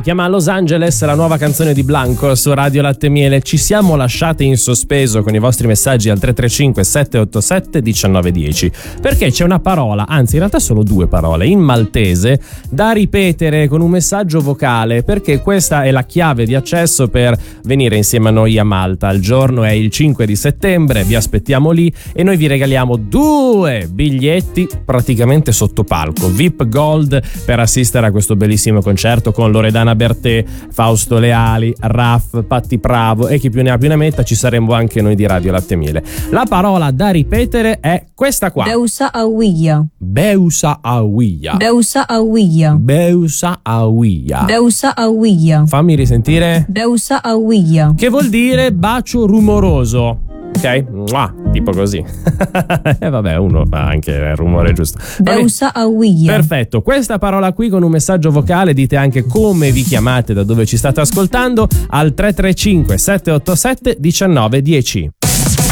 chiama Los Angeles, la nuova canzone di Blanco su Radio Latte Miele. Ci siamo lasciate in sospeso con i vostri messaggi al 335 787 1910 perché c'è una parola, anzi in realtà sono due parole in maltese da ripetere con un messaggio vocale, perché questa è la chiave di accesso per venire insieme a noi a Malta. Il giorno è il 5 di settembre, vi aspettiamo lì e noi vi regaliamo 2 biglietti praticamente sotto palco, VIP Gold, per assistere a questo bellissimo concerto con Loredana Bertè, Fausto Leali, Raff, Patti Bravo e chi più ne ha più ne metta. Ci saremo anche noi di Radio Latte Miele. La parola da ripetere è questa qua: Beusa Awiya. Beusa Awiya. Beusa Awiya. Beusa Awiya. Beusa Awiya. Fammi risentire. Beusa Awiya. Che vuol dire bacio rumoroso. Ok? Mua, tipo così. E vabbè, uno fa anche il rumore giusto. Beusa Awiya. Perfetto, questa parola qui con un messaggio vocale, dite anche come vi chiamate, da dove ci state ascoltando al 335 787 1910.